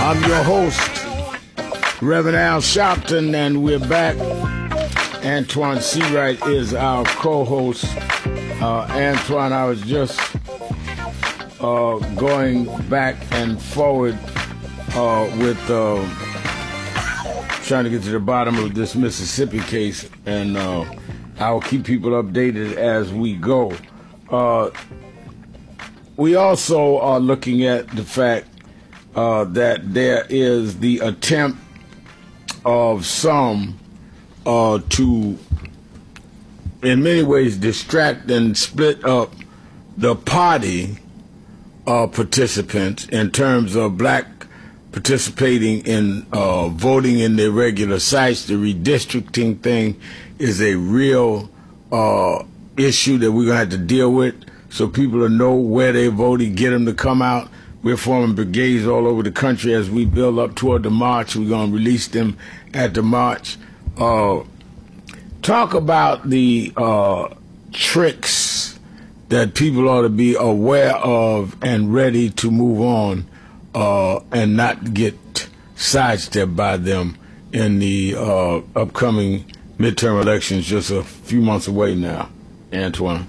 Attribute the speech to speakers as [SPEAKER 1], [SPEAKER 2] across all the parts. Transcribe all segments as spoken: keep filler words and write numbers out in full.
[SPEAKER 1] I'm your host, Reverend Al Sharpton, and we're back. Antoine Seawright is our co-host. Uh, Antoine, I was just uh, going back and forward uh, with uh, trying to get to the bottom of this Mississippi case, and uh, I will keep people updated as we go. Uh, we also are looking at the fact uh, that there is the attempt of some uh, to, in many ways, distract and split up the party uh, participants in terms of black participating in uh, voting in their regular sites. The redistricting thing is a real uh, issue that we're going to have to deal with, so people will know where they're voting, get them to come out. We're forming brigades all over the country as we build up toward the march. We're going to release them at the march. Uh, talk about the uh, tricks that people ought to be aware of and ready to move on uh, and not get sidestepped by them in the uh, upcoming midterm elections just a few months away now. Antoine.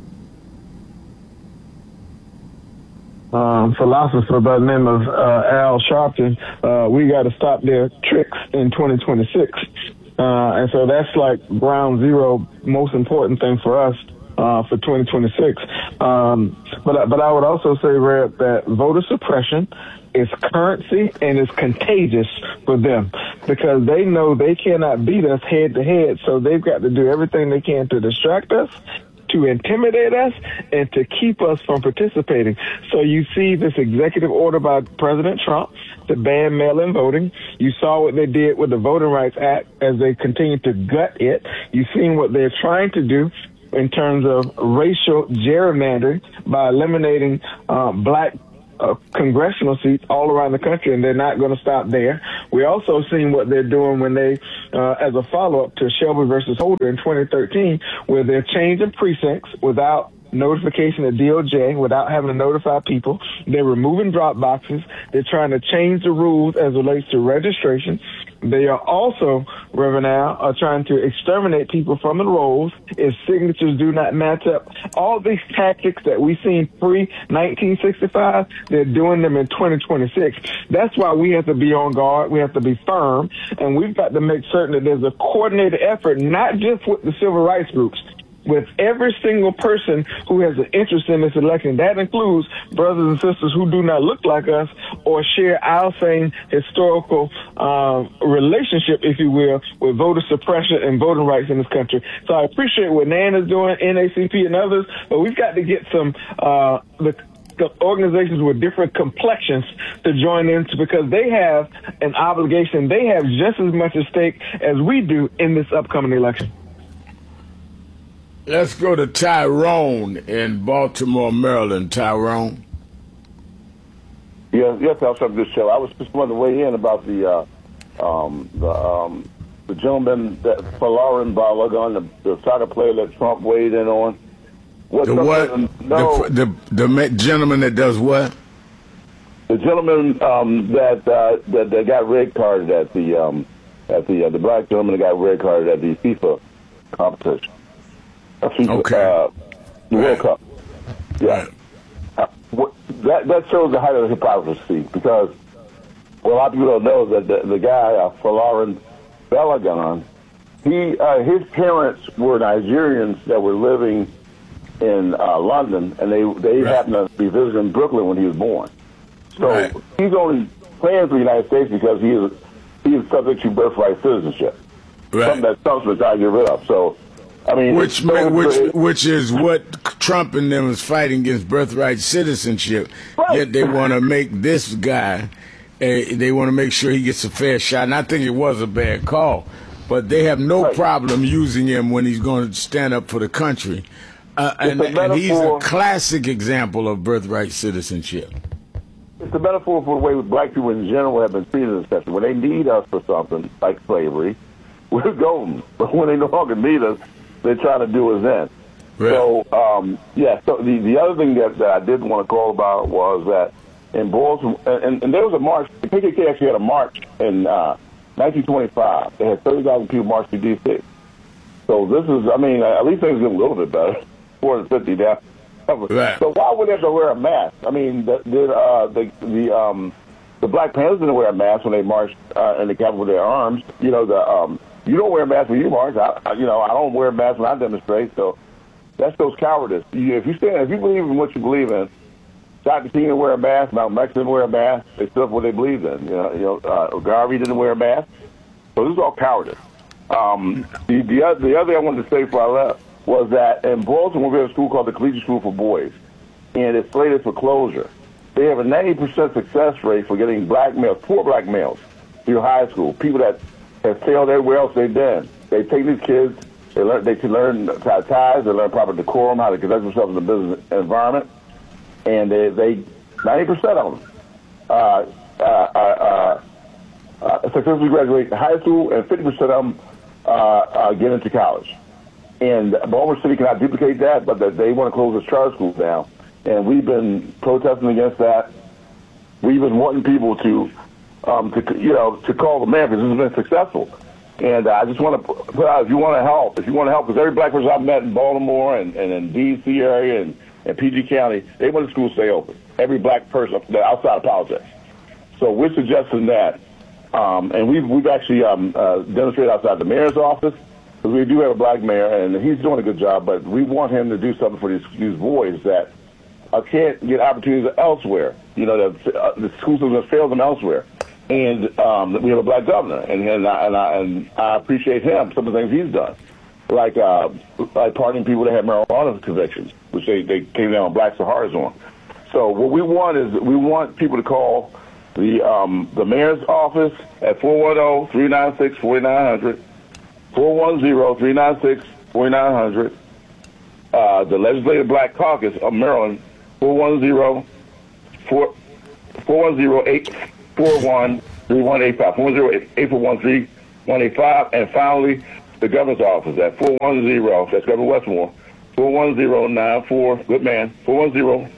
[SPEAKER 2] Um, philosopher by the name of uh, Al Sharpton, uh, we got to stop their tricks in twenty twenty-six. Uh, and so that's like ground zero, most important thing for us uh, for twenty twenty-six. Um, but, but I would also say, Red, that voter suppression is currency and is contagious for them because they know they cannot beat us head to head. So they've got to do everything they can to distract us, to intimidate us, and to keep us from participating. So you see this executive order by President Trump to ban mail-in voting. You saw what they did with the Voting Rights Act as they continue to gut it. You've seen what they're trying to do in terms of racial gerrymandering by eliminating uh, black Uh, congressional seats all around the country, and they're not going to stop there. We also seen what they're doing when they, uh, as a follow-up to Shelby versus Holder in twenty thirteen, where they're changing precincts without notification of D O J, without having to notify people. They're removing drop boxes. They're trying to change the rules as it relates to registration. They are also, Reverend Al, are trying to exterminate people from the rolls if signatures do not match up. All these tactics that we seen pre nineteen sixty-five, they're doing them in twenty twenty-six. That's why we have to be on guard. We have to be firm, and we've got to make certain that there's a coordinated effort, not just with the civil rights groups, with every single person who has an interest in this election. That includes brothers and sisters who do not look like us or share our same historical uh, relationship, if you will, with voter suppression and voting rights in this country. So I appreciate what Nan is doing, N A C P and others, but we've got to get some uh, the, the organizations with different complexions to join in because they have an obligation. They have just as much at stake as we do in this upcoming election.
[SPEAKER 1] Let's go to Tyrone in Baltimore, Maryland. Tyrone.
[SPEAKER 3] Yes, yes, I'll start this show. I was just wanting to weigh in about the uh, um, the um, the gentleman that Folarin Balogun, the, the soccer player that Trump weighed in on. What
[SPEAKER 1] the what?
[SPEAKER 3] No,
[SPEAKER 1] the, the the gentleman that does what?
[SPEAKER 3] The gentleman um, that, uh, that that got red carded at the um, at the uh, the black gentleman that got red carded at the FIFA competition.
[SPEAKER 1] Okay.
[SPEAKER 3] Uh, the World Cup. Yeah.
[SPEAKER 1] Right.
[SPEAKER 3] Uh, what, that that shows the height of the hypocrisy because well, a lot of people don't know that the, the guy, uh, Folarin Balogun, he uh, his parents were Nigerians that were living in uh, London, and they they right. happened to be visiting Brooklyn when he was born. So
[SPEAKER 1] right.
[SPEAKER 3] he's only playing for the United States because he is he is subject to birthright citizenship.
[SPEAKER 1] Right.
[SPEAKER 3] Something that Trump's been trying to get rid of. So. I mean,
[SPEAKER 1] which
[SPEAKER 3] so
[SPEAKER 1] which which is what Trump and them is fighting against birthright citizenship.
[SPEAKER 3] Right.
[SPEAKER 1] Yet they want to make this guy, a, they want to make sure he gets a fair shot. And I think it was a bad call, but they have no
[SPEAKER 3] right.
[SPEAKER 1] problem using him when he's going to stand up for the country. Uh, and, and he's a classic example of birthright citizenship.
[SPEAKER 3] It's a metaphor for the way black people in general have been treated in this country. When they need us for something like slavery, we're golden. But when they no longer need us, they try to do us in. Right. So, um, yeah, so the, the other thing that, that I did want to call about was that in Baltimore, and, and there was a march. The K K K actually had a march in uh, nineteen twenty-five. They had thirty thousand people march to D C. So this is, I mean, at least things get a little bit better. four hundred fifty now.
[SPEAKER 1] Right.
[SPEAKER 3] So why would they have to wear a mask? I mean, the the uh, the, the um the Black Panthers didn't wear a mask when they marched uh, in the Capitol with their arms. You know, the um you don't wear a mask when you march. I, I you know I don't wear a mask when I demonstrate. So that's those cowardice. You, if you stand, if you believe in what you believe in, Doctor King didn't wear a mask. Malcolm X didn't wear a mask. They stood for what they believed in. You know, you know, uh, Garvey didn't wear a mask. So this is all cowardice. Um, the the other, the other thing I wanted to say before I left was that in Baltimore we have a school called the Collegiate School for Boys, and it's slated for closure. They have a ninety percent success rate for getting black males, poor black males, through high school. People that have failed everywhere else they've been. They take these kids. They learn. They can learn ties. They learn proper decorum, how to conduct themselves in the business environment, and they, they ninety percent of them uh, uh, uh, uh, successfully graduate high school, and fifty percent of them uh, uh, get into college. And Baltimore City cannot duplicate that, but they want to close the charter schools down. And we've been protesting against that. We've been wanting people to, um, to you know, to call the mayor because this has been successful. And uh, I just want to put out, if you want to help, if you want to help, because every black person I've met in Baltimore and, and in D C area and, and P G County, they want the schools to stay open. Every black person outside of politics. So we're suggesting that. Um, and we've, we've actually um, uh, demonstrated outside the mayor's office. Because we do have a black mayor, and he's doing a good job, but we want him to do something for these, these boys that uh, can't get opportunities elsewhere. You know, the, uh, the school system has failed them elsewhere. And um, we have a black governor, and and I, and, I, and I appreciate him, some of the things he's done, like uh, like pardoning people that had marijuana convictions, which they, they came down on Black Sahara's on. So what we want is we want people to call the um, the mayor's office at four one zero, three nine six, four nine zero zero. four one zero, three nine six, four nine zero zero. Uh, the Legislative Black Caucus of Maryland, four one zero, four one zero, eight four one, three one eight five, four one zero, eight four one, three one eight five. And finally, the governor's office at four one zero, that's Governor Westmore, four one zero, nine four, good man, four one zero,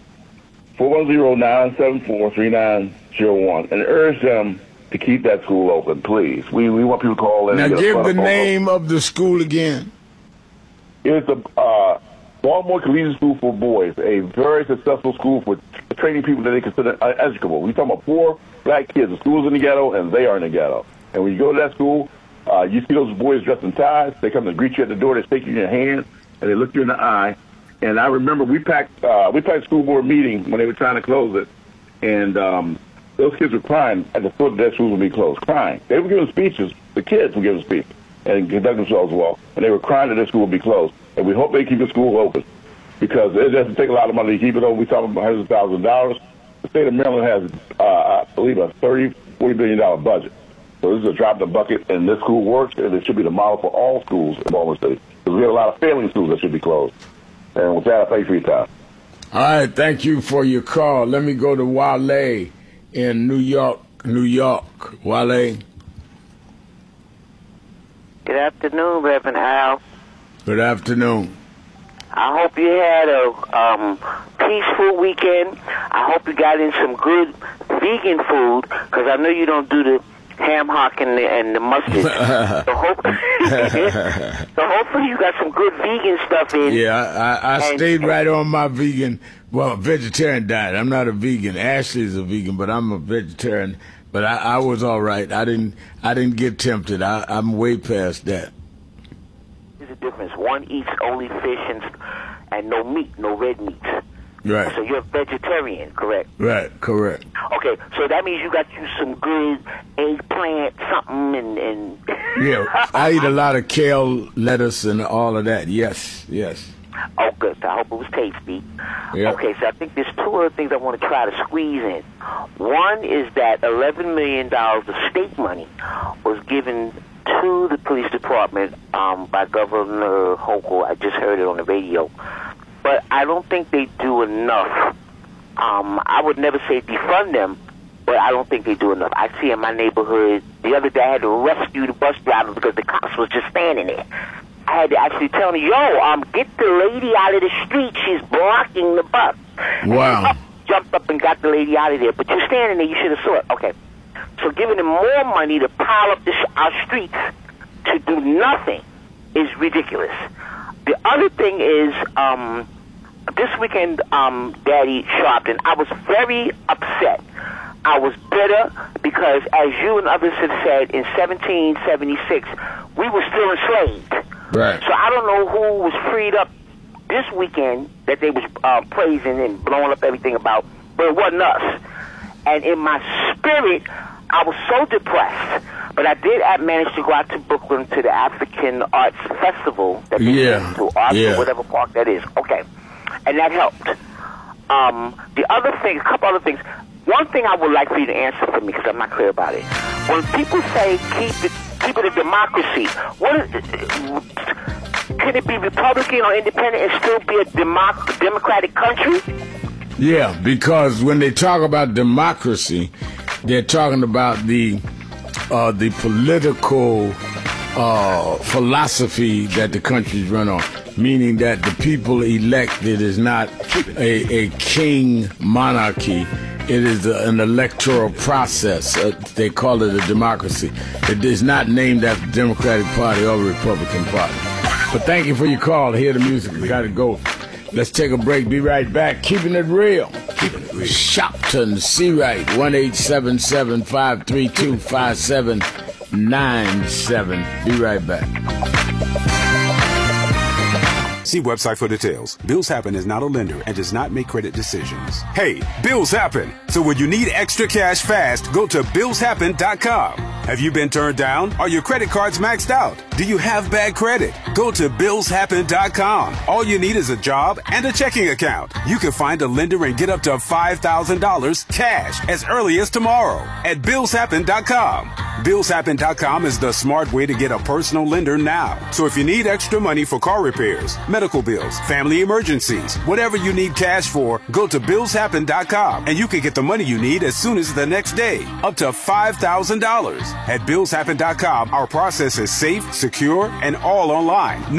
[SPEAKER 3] four one zero, nine seven four, three nine zero one. And urge them to keep that school open, please. We we want people to call in.
[SPEAKER 1] Now give the name of the school again.
[SPEAKER 3] It's the uh, Baltimore Collegiate School for Boys, a very successful school for training people that they consider uneducable. We're talking about poor black kids. The school's in the ghetto, and they are in the ghetto. And when you go to that school, uh, you see those boys dressed in ties. They come to greet you at the door. They take you in your hand, and they look you in the eye. And I remember we packed uh, we packed school board meeting when they were trying to close it, and um, those kids were crying at the foot of their school would be closed, crying. They were giving speeches. The kids were giving speeches and conduct themselves well, and they were crying that their school would be closed. And we hope they keep the school open because it doesn't take a lot of money to keep it open. We're talking about hundreds of thousands of dollars. The state of Maryland has, uh, I believe, a thirty, forty billion dollar budget. So this is a drop in the bucket, and this school works, and it should be the model for all schools in Baltimore City because we have a lot of failing schools that should be closed. And with that, I thank you for your time.
[SPEAKER 1] All right, thank you for your call. Let me go to Wale in New York, New York. Wale.
[SPEAKER 4] Good afternoon, Reverend Al.
[SPEAKER 1] Good afternoon.
[SPEAKER 4] I hope you had a um, peaceful weekend. I hope you got in some good vegan food, because I know you don't do the ham hock and the, and the mustard. so, hope, so hopefully you got some good vegan stuff in.
[SPEAKER 1] Yeah, I, I
[SPEAKER 4] and,
[SPEAKER 1] stayed right on my vegan, well, vegetarian diet. I'm not a vegan. Ashley's a vegan, but I'm a vegetarian. But I, I was all right. I didn't I didn't get tempted. I, I'm way past that.
[SPEAKER 4] There's a difference. One eats only fish and, and no meat, no red meats.
[SPEAKER 1] Right.
[SPEAKER 4] So you're a vegetarian, correct?
[SPEAKER 1] Right, correct.
[SPEAKER 4] Okay, so that means you got you some good eggplant, something, and... and
[SPEAKER 1] yeah, I eat a lot of kale, lettuce, and all of that. Yes, yes.
[SPEAKER 4] Oh, good. So I hope it was tasty.
[SPEAKER 1] Yeah.
[SPEAKER 4] Okay, so I think there's two other things I want to try to squeeze in. One is that eleven million dollars of state money was given to the police department um, by Governor Hochul. I just heard it on the radio. But I don't think they do enough. Um, I would never say defund them, but I don't think they do enough. I see in my neighborhood, the other day I had to rescue the bus driver because the cops was just standing there. I had to actually tell him, yo, um, get the lady out of the street. She's blocking the bus.
[SPEAKER 1] Wow.
[SPEAKER 4] jumped up and got the lady out of there. But you're standing there, you should have saw it. Okay. So giving them more money to pile up the sh- our streets to do nothing is ridiculous. The other thing is, um, this weekend, um, Daddy Sharpton, I was very upset. I was bitter because, as you and others have said, in seventeen seventy-six, we were still enslaved.
[SPEAKER 1] Right.
[SPEAKER 4] So I don't know who was freed up this weekend that they was uh, praising and blowing up everything about, but it wasn't us. And in my spirit, I was so depressed. But I did uh, manage to go out to Brooklyn to the African Arts Festival that they
[SPEAKER 1] yeah.
[SPEAKER 4] to Arts
[SPEAKER 1] yeah.
[SPEAKER 4] or whatever park that is. Okay. And that helped. Um, the other thing, a couple other things. One thing I would like for you to answer for me, because I'm not clear about it. When people say keep it, keep it a democracy, what is it? Can it be Republican or independent and still be a democ- democratic country?
[SPEAKER 1] Yeah, because when they talk about democracy, they're talking about the uh, the political uh, philosophy that the country's run on, meaning that the people elected is not a, a king monarchy. It is a, an electoral process. Uh, they call it a democracy. It is not named after the Democratic Party or Republican Party. But thank you for your call. Hear the music. We got to go. Let's take a break. Be right back. Keeping it real. Keeping it real. Shopton, C-Right, one eight seven seven, five three two, five seven nine seven. Be right back.
[SPEAKER 5] See website for details. Bills Happen is not a lender and does not make credit decisions. Hey, bills happen. So when you need extra cash fast, go to bills happen dot com. Have you been turned down? Are your credit cards maxed out? Do you have bad credit? Go to bills happen dot com. All you need is a job and a checking account. You can find a lender and get up to five thousand dollars cash as early as tomorrow at bills happen dot com. bills happen dot com is the smart way to get a personal lender now. So if you need extra money for car repairs, medical bills, family emergencies, whatever you need cash for, go to bills happen dot com and you can get the money you need as soon as the next day, up to five thousand dollars. At bills happen dot com, our process is safe, secure, and all online. No